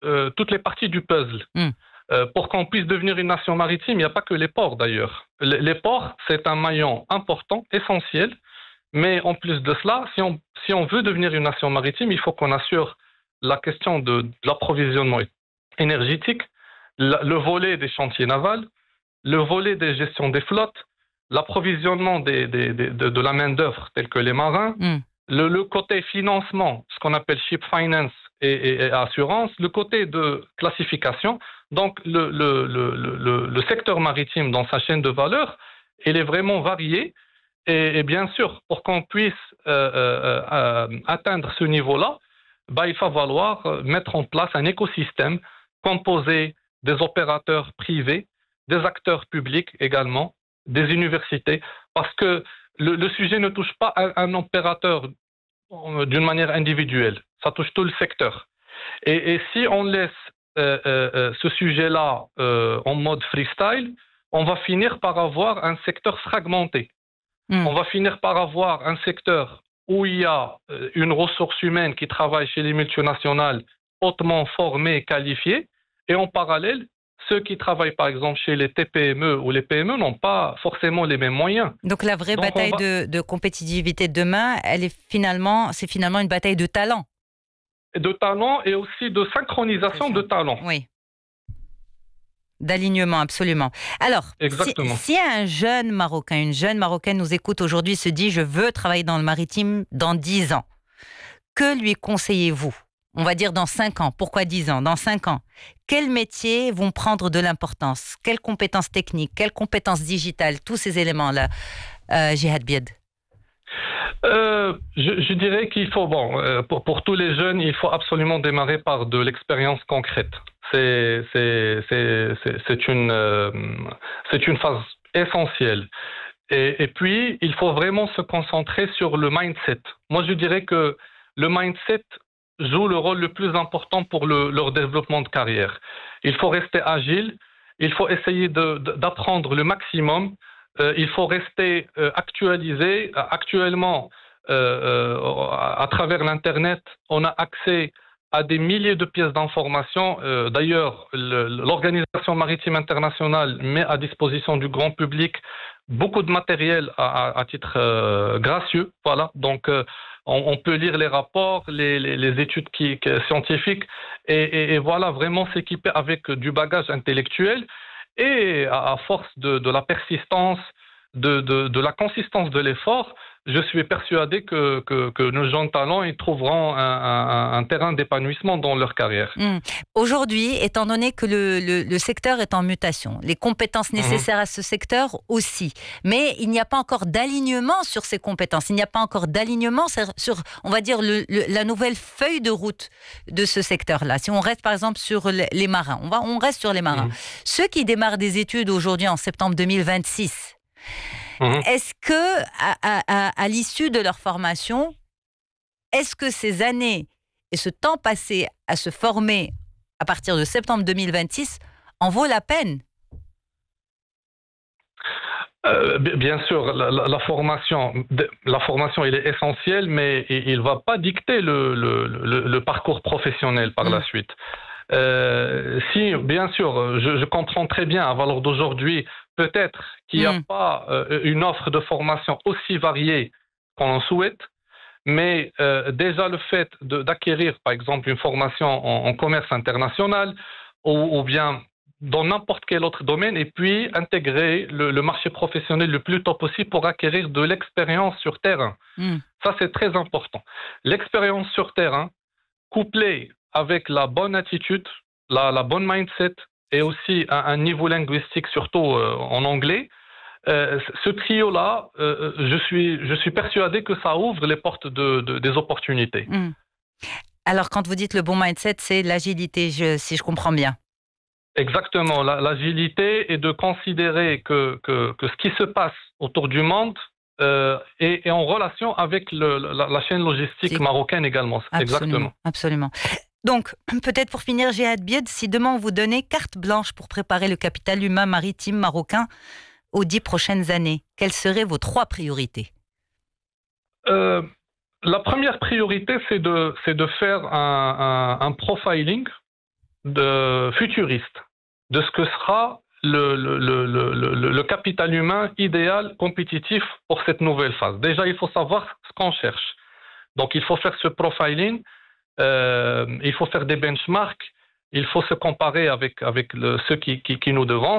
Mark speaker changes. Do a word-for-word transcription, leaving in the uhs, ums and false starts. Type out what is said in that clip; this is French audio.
Speaker 1: euh, toutes les parties du puzzle.
Speaker 2: Mm.
Speaker 1: Euh, pour qu'on puisse devenir une nation maritime, il n'y a pas que les ports d'ailleurs. Les, les ports, c'est un maillon important, essentiel, mais en plus de cela, si on, si on veut devenir une nation maritime, il faut qu'on assure la question de, de l'approvisionnement énergétique, la, le volet des chantiers navals, le volet des gestions des flottes, l'approvisionnement des, des, des, de, de la main-d'œuvre telle que les marins,
Speaker 2: Mm.
Speaker 1: le, le côté financement, ce qu'on appelle ship finance et, et, et assurance, le côté de classification. Donc, le, le, le, le, le secteur maritime dans sa chaîne de valeur, il est vraiment varié. Et, et bien sûr, pour qu'on puisse euh, euh, euh, atteindre ce niveau-là, bah, il va falloir mettre en place un écosystème composé des opérateurs privés, des acteurs publics également, des universités, parce que le, le sujet ne touche pas un, un opérateur d'une manière individuelle, ça touche tout le secteur. Et, et si on laisse euh, euh, ce sujet-là euh, en mode freestyle, on va finir par avoir un secteur fragmenté. Mm. On va finir par avoir un secteur où il y a une ressource humaine qui travaille chez les multinationales hautement formée et qualifiée, et en parallèle, ceux qui travaillent par exemple chez les T P M E ou les P M E n'ont pas forcément les mêmes moyens.
Speaker 2: Donc la vraie
Speaker 1: Donc
Speaker 2: bataille
Speaker 1: va...
Speaker 2: de, de compétitivité de demain, elle est finalement, c'est finalement une bataille de talent.
Speaker 1: De talent et aussi de synchronisation de talent.
Speaker 2: Oui. D'alignement, absolument. Alors,
Speaker 1: Exactement.
Speaker 2: si, si un jeune Marocain, une jeune Marocaine nous écoute aujourd'hui, se dit « je veux travailler dans le maritime dans dix ans », que lui conseillez-vous ? On va dire dans cinq ans. Pourquoi dix ans ? Dans cinq ans. Quels métiers vont prendre de l'importance ? Quelles compétences techniques ? Quelles compétences digitales ? Tous ces éléments-là, euh, Jihad Bied.
Speaker 1: Euh, je, je dirais qu'il faut, bon, euh, pour, pour tous les jeunes, il faut absolument démarrer par de l'expérience concrète. C'est, c'est, c'est, c'est, c'est, une, euh, c'est une phase essentielle. Et, et puis, il faut vraiment se concentrer sur le mindset. Moi, je dirais que le mindset joue le rôle le plus important pour le, leur développement de carrière. Il faut rester agile, il faut essayer de, de, d'apprendre le maximum. Euh, il faut rester euh, actualisé. Actuellement, euh, euh, à travers l'Internet, on a accès à des milliers de pièces d'information. Euh, d'ailleurs, le, l'Organisation maritime internationale met à disposition du grand public beaucoup de matériel à, à, à titre euh, gracieux. Voilà. Donc, euh, on, on peut lire les rapports, les, les, les études qui, qui, scientifiques, et, et, et voilà, vraiment s'équiper avec du bagage intellectuel. Et à force de, de la persistance, de, de, de la consistance de l'effort, je suis persuadé que, que, que nos jeunes talents ils trouveront un, un, un terrain d'épanouissement dans leur carrière.
Speaker 2: Mmh. Aujourd'hui, étant donné que le, le, le secteur est en mutation, les compétences nécessaires mmh. à ce secteur aussi, mais il n'y a pas encore d'alignement sur ces compétences, il n'y a pas encore d'alignement sur, sur on va dire, le, le, la nouvelle feuille de route de ce secteur-là. Si on reste par exemple sur les marins, on, va, on reste sur les marins. Mmh. Ceux qui démarrent des études aujourd'hui en septembre deux mille vingt-six, mmh. est-ce que à, à, à, à l'issue de leur formation, est-ce que ces années et ce temps passé à se former à partir de septembre deux mille vingt-six en vaut la peine ?
Speaker 1: Euh, bien sûr, la, la, la formation, la formation, il est essentielle, mais il ne va pas dicter le, le, le, le parcours professionnel par mmh. la suite. Euh, si, bien sûr, je, je comprends très bien, à valeur d'aujourd'hui, peut-être qu'il n'y a mmh. pas euh, une offre de formation aussi variée qu'on en souhaite, mais euh, déjà le fait de, d'acquérir, par exemple, une formation en, en commerce international ou, ou bien dans n'importe quel autre domaine, et puis intégrer le, le marché professionnel le plus tôt possible pour acquérir de l'expérience sur terrain. Mmh. Ça, c'est très important. L'expérience sur terrain, couplée avec la bonne attitude, la, la bonne mindset, et aussi un, un niveau linguistique, surtout euh, en anglais, euh, ce trio-là, euh, je suis, je suis persuadé que ça ouvre les portes de, de, des opportunités.
Speaker 2: Mmh. Alors, quand vous dites le bon mindset, c'est l'agilité, je, si je comprends bien.
Speaker 1: Exactement, la, l'agilité est de considérer que, que, que ce qui se passe autour du monde euh, est, est en relation avec le, la, la chaîne logistique c'est... marocaine également.
Speaker 2: Absolument,
Speaker 1: Exactement.
Speaker 2: Absolument. Donc, peut-être pour finir, Jihad Bied, si demain on vous donnait carte blanche pour préparer le capital humain maritime marocain aux dix prochaines années, quelles seraient vos trois priorités ?
Speaker 1: euh, La première priorité, c'est de, c'est de faire un, un, un profiling de, futuriste de ce que sera le, le, le, le, le, le capital humain idéal, compétitif pour cette nouvelle phase. Déjà, il faut savoir ce qu'on cherche. Donc, il faut faire ce profiling, euh, il faut faire des benchmarks, il faut se comparer avec, avec le, ceux qui, qui, qui nous devancent.